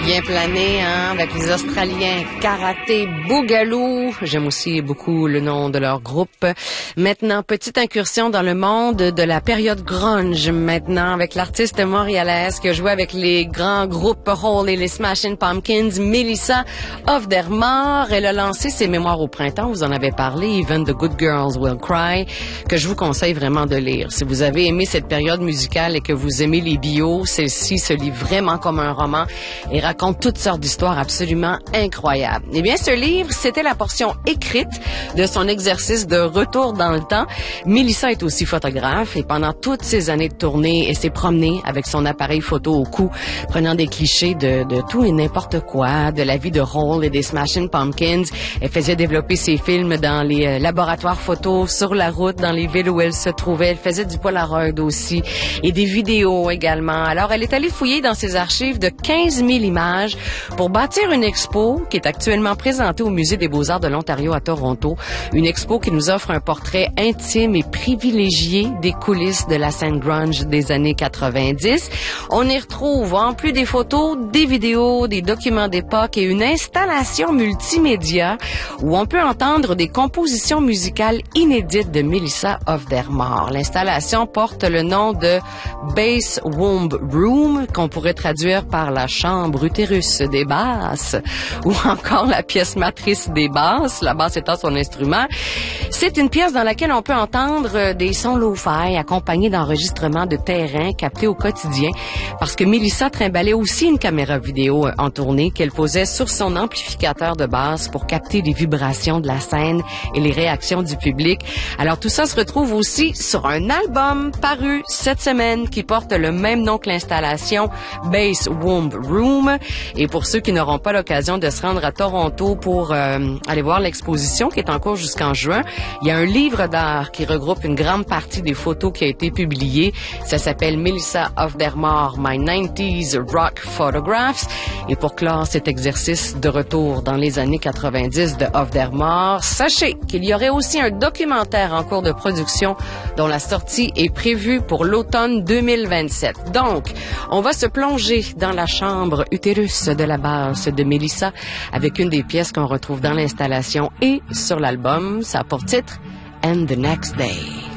Bien plané, hein, avec les Australiens Karaté Boogaloo. J'aime aussi beaucoup le nom de leur groupe. Maintenant, petite incursion dans le monde de la période grunge maintenant, avec l'artiste montréalaise qui a joué avec les grands groupes Hole et les Smashing Pumpkins, Melissa of der Maar. Elle a lancé ses mémoires au printemps, vous en avez parlé, Even the Good Girls Will Cry, que je vous conseille vraiment de lire. Si vous avez aimé cette période musicale et que vous aimez les bios, celle-ci se lit vraiment comme un roman et raconte toutes sortes d'histoires absolument incroyables. Eh bien, ce livre, c'était la portion écrite de son exercice de retour dans le temps. Melissa est aussi photographe et pendant toutes ces années de tournée, elle s'est promenée avec son appareil photo au cou, prenant des clichés de tout et n'importe quoi, de la vie de Hole et des Smashing Pumpkins. Elle faisait développer ses films dans les laboratoires photos, sur la route, dans les villes où elle se trouvait. Elle faisait du Polaroid aussi et des vidéos également. Alors, elle est allée fouiller dans ses archives de 15 000 images pour bâtir une expo qui est actuellement présentée au Musée des Beaux-Arts de l'Ontario à Toronto. Une expo qui nous offre un portrait intime et privilégié des coulisses de la scène grunge des années 90. On y retrouve, en plus des photos, des vidéos, des documents d'époque et une installation multimédia où on peut entendre des compositions musicales inédites de Melissa of der Maar. L'installation porte le nom de Bass Womb Room, qu'on pourrait traduire par la chambre utérus des basses, ou encore la pièce matrice des basses, la basse étant son instrument. C'est une pièce dans laquelle on peut entendre des sons lo-fi accompagnés d'enregistrements de terrain captés au quotidien, parce que Melissa trimballait aussi une caméra vidéo en tournée qu'elle posait sur son amplificateur de basse pour capter les vibrations de la scène et les réactions du public. Alors tout ça se retrouve aussi sur un album paru cette semaine qui porte le même nom que l'installation, Bass Womb Room. Et pour ceux qui n'auront pas l'occasion de se rendre à Toronto pour aller voir l'exposition qui est en cours jusqu'en juin, il y a un livre d'art qui regroupe une grande partie des photos qui a été publiée. Ça s'appelle Melissa of der Maar, My 90s Rock Photographs. Et pour clore cet exercice de retour dans les années 90 de of der Maar, sachez qu'il y aurait aussi un documentaire en cours de production dont la sortie est prévue pour l'automne 2027. Donc, on va se plonger dans la chambre utérus de la basse de Melissa avec une des pièces qu'on retrouve dans l'installation et sur l'album. Ça a pour titre And the Next Day.